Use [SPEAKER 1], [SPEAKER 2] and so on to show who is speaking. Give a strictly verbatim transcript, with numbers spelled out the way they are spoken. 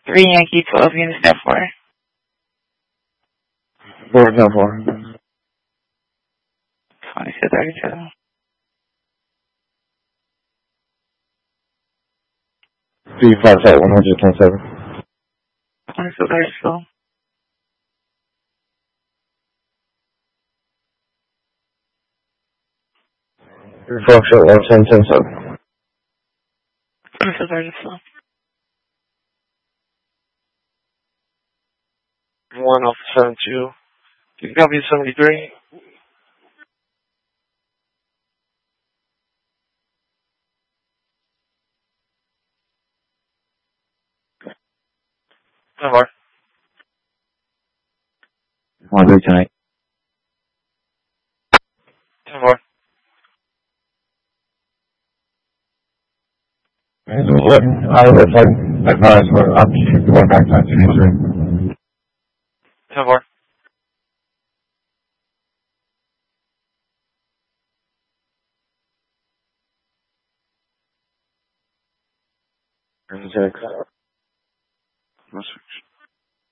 [SPEAKER 1] Three Yankee, twelve units, net four.
[SPEAKER 2] Four, ten, four.
[SPEAKER 1] twenty-two thirty-two.
[SPEAKER 2] Three, five, five, one hundred twenty-seven.
[SPEAKER 1] twenty-two thirty-two.
[SPEAKER 2] Three, four, short, one, ten, ten, seven.
[SPEAKER 1] twenty-two thirty-two.
[SPEAKER 3] One off seventy-two. You got me seventy-three. ten four.
[SPEAKER 2] One, three, tonight.
[SPEAKER 3] ten four.
[SPEAKER 2] I was like, advised for up to going back to history.
[SPEAKER 3] ten four.
[SPEAKER 2] Six.
[SPEAKER 3] No switch.